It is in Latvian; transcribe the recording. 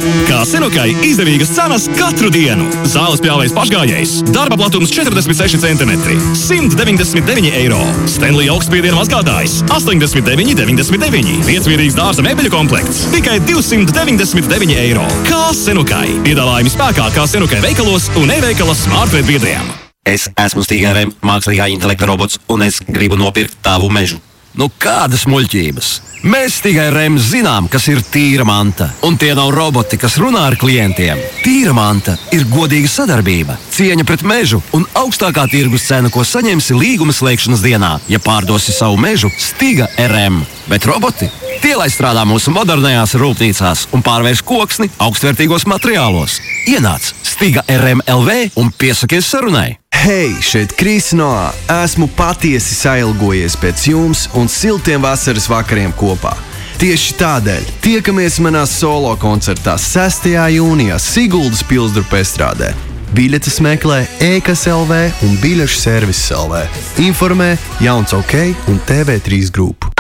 Kā Senukai izdevīgas cenas katru dienu. Zāles pļāvējs pašgājējs. Darba platums 46 cm. 199 eiro. Stanley augstspiediena mazgātājs. 89,99. Viensvīrīgs dārza mēbeļu komplekts. Tikai 299 eiro. Kā Senukai. Piedāvājumi spēkā Kā Senukai veikalos un e-veikala Smartred biedriem. Es esmu Stiga RM, mākslīgā intelekta robots, un es gribu nopirkt tavu mežu. Nu, kādas muļķības? Mēs Stiga RM zinām, kas ir tīra manta. Un tie nav roboti, kas runā ar klientiem. Tīra manta ir godīga sadarbība, cieņa pret mežu un augstākā tirgus cena, ko saņemsi līguma slēgšanas dienā, ja pārdosi savu mežu Stiga RM. Bet roboti? Tie, lai strādā mūsu modernajās rūpnīcās un pārvērš koksni augstvērtīgos materiālos. Ienāc Stiga RM LV un piesakies sarunai. Hei, šeit Kris Noā. Esmu patiesi sailgojies pēc jums un siltiem vasaras vakariem kopā. Tieši tādēļ tiekamies manā solo koncertā 6. jūnijā Siguldas Pilsdrupa estrādē. Biļetes meklē e-kas LV un biļešu servis LV. Informē Jauns OK un TV3 grupu.